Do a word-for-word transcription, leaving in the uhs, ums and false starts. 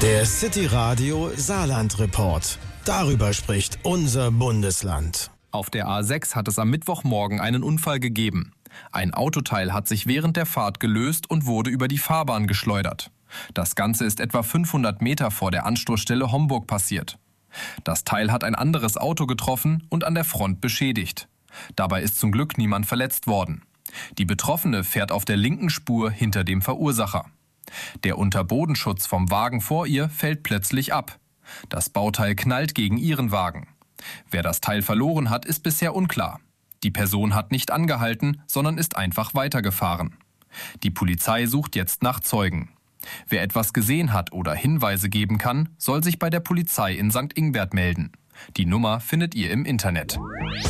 Der City Radio Saarland Report. Darüber spricht unser Bundesland. Auf der A sechs hat es am Mittwochmorgen einen Unfall gegeben. Ein Autoteil hat sich während der Fahrt gelöst und wurde über die Fahrbahn geschleudert. Das Ganze ist etwa fünfhundert Meter vor der Anstoßstelle Homburg passiert. Das Teil hat ein anderes Auto getroffen und an der Front beschädigt. Dabei ist zum Glück niemand verletzt worden. Die Betroffene fährt auf der linken Spur hinter dem Verursacher. Der Unterbodenschutz vom Wagen vor ihr fällt plötzlich ab. Das Bauteil knallt gegen ihren Wagen. Wer das Teil verloren hat, ist bisher unklar. Die Person hat nicht angehalten, sondern ist einfach weitergefahren. Die Polizei sucht jetzt nach Zeugen. Wer etwas gesehen hat oder Hinweise geben kann, soll sich bei der Polizei in Sankt Ingbert melden. Die Nummer findet ihr im Internet.